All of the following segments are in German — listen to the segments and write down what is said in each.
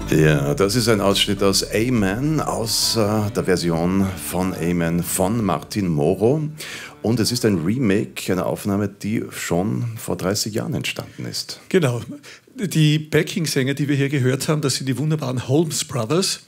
Ja, das ist ein Ausschnitt aus Amen, aus der Version von Amen von Martin Moro. Und es ist ein Remake einer Aufnahme, die schon vor 30 Jahren entstanden ist. Genau. Die Backing-Sänger, die wir hier gehört haben, das sind die wunderbaren Holmes Brothers.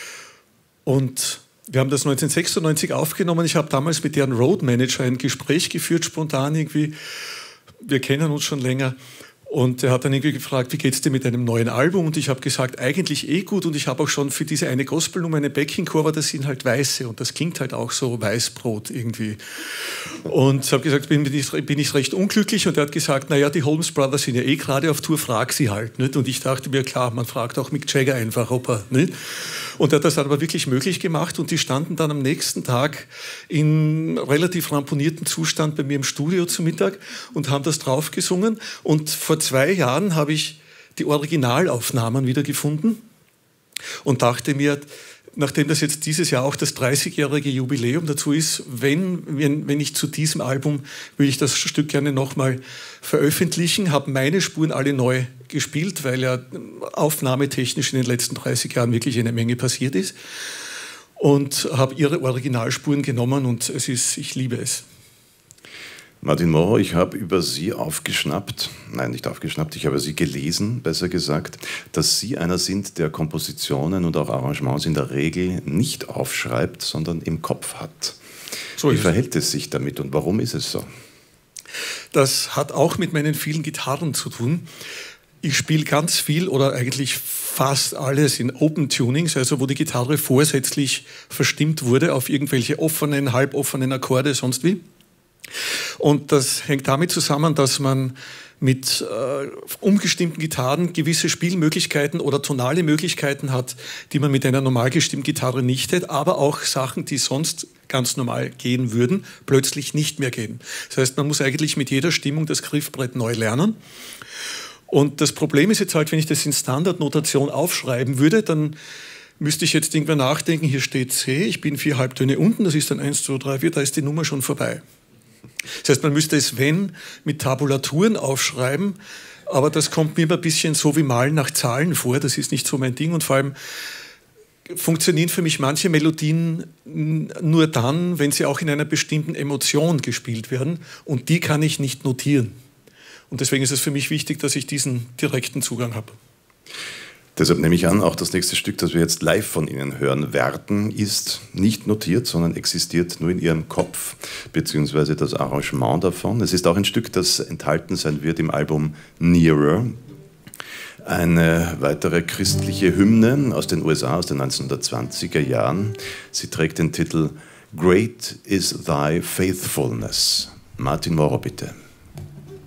Und wir haben das 1996 aufgenommen. Ich habe damals mit deren Roadmanager ein Gespräch geführt, spontan irgendwie. Wir kennen uns schon länger. Und er hat dann irgendwie gefragt, wie geht's dir mit einem neuen Album? Und ich habe gesagt, eigentlich eh gut. Und ich habe auch schon für diese eine Gospelnummer eine Backing-Cover, das sind halt Weiße. Und das klingt halt auch so Weißbrot irgendwie. Und ich habe gesagt, bin ich recht unglücklich. Und er hat gesagt, naja, die Holmes Brothers sind ja eh gerade auf Tour, frag sie halt. Nicht? Und ich dachte mir, klar, man fragt auch Mick Jagger einfach, ob er... Nicht? Und er hat das dann aber wirklich möglich gemacht. Und die standen dann am nächsten Tag in relativ ramponiertem Zustand bei mir im Studio zu Mittag und haben das drauf gesungen. Und vor 2 Jahren habe ich die Originalaufnahmen wiedergefunden und dachte mir, nachdem das jetzt dieses Jahr auch das 30-jährige Jubiläum dazu ist, wenn ich zu diesem Album, will ich das Stück gerne nochmal veröffentlichen, habe meine Spuren alle neu gespielt, weil ja aufnahmetechnisch in den letzten 30 Jahren wirklich eine Menge passiert ist, und habe ihre Originalspuren genommen und ich liebe es. Martin Moro, ich habe über Sie aufgeschnappt, nein, nicht aufgeschnappt, ich habe Sie gelesen, besser gesagt, dass Sie einer sind, der Kompositionen und auch Arrangements in der Regel nicht aufschreibt, sondern im Kopf hat. Wie verhält es sich damit und warum ist es so? Das hat auch mit meinen vielen Gitarren zu tun. Ich spiele ganz viel oder eigentlich fast alles in Open Tunings, also wo die Gitarre vorsätzlich verstimmt wurde auf irgendwelche offenen, halboffenen Akkorde, sonst wie. Und das hängt damit zusammen, dass man mit umgestimmten Gitarren gewisse Spielmöglichkeiten oder tonale Möglichkeiten hat, die man mit einer normal gestimmten Gitarre nicht hätte, aber auch Sachen, die sonst ganz normal gehen würden, plötzlich nicht mehr gehen. Das heißt, man muss eigentlich mit jeder Stimmung das Griffbrett neu lernen. Und das Problem ist jetzt halt, wenn ich das in Standardnotation aufschreiben würde, dann müsste ich jetzt irgendwann nachdenken, hier steht C, ich bin 4 Halbtöne unten, das ist dann 1, 2, 3, 4, da ist die Nummer schon vorbei. Das heißt, man müsste es, wenn, mit Tabulaturen aufschreiben, aber das kommt mir immer ein bisschen so wie Malen nach Zahlen vor, das ist nicht so mein Ding, und vor allem funktionieren für mich manche Melodien nur dann, wenn sie auch in einer bestimmten Emotion gespielt werden, und die kann ich nicht notieren. Und deswegen ist es für mich wichtig, dass ich diesen direkten Zugang habe. Deshalb nehme ich an, auch das nächste Stück, das wir jetzt live von Ihnen hören werden, ist nicht notiert, sondern existiert nur in Ihrem Kopf, beziehungsweise das Arrangement davon. Es ist auch ein Stück, das enthalten sein wird im Album Nearer. Eine weitere christliche Hymne aus den USA, aus den 1920er Jahren. Sie trägt den Titel Great is Thy Faithfulness. Martin Moro, bitte.